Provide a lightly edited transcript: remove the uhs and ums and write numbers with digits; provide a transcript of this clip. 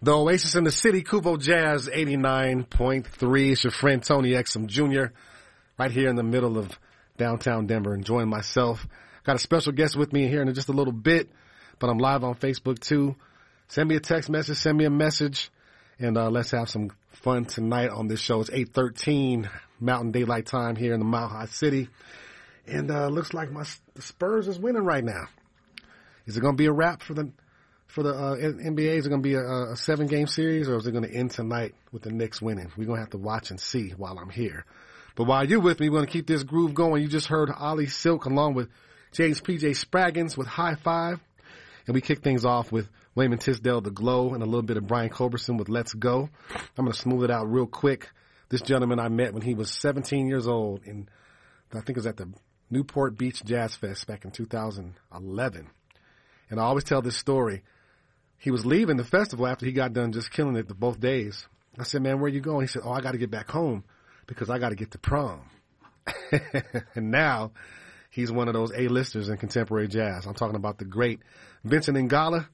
The Oasis in the City, Kuvo Jazz 89.3. It's your friend Tony Exum Jr. right here in the middle of downtown Denver, enjoying myself. Got a special guest with me here in just a little bit, but I'm live on Facebook too. Send me a text message, send me a message, and let's have some fun tonight on this show. It's 8:13 Mountain Daylight Time here in the Mile High City, and looks like the Spurs is winning right now. Is it going to be a wrap for the NBA? Is it going to be a 7-game series, or is it going to end tonight with the Knicks winning? We're going to have to watch and see while I'm here. But while you're with me, we're going to keep this groove going. You just heard Ali Silk along with James P.J. Spraggins with High Five. And we kick things off with Wayman Tisdale, The Glow, and a little bit of Brian Culberson with Let's Go. I'm going to smooth it out real quick. This gentleman I met when he was 17 years old, and I think it was at the Newport Beach Jazz Fest back in 2011. And I always tell this story. He was leaving the festival after he got done just killing it both days. I said, man, where you going? He said, I got to get back home because I got to get to prom. And now he's one of those A-listers in contemporary jazz. I'm talking about the great Vincent Ingala.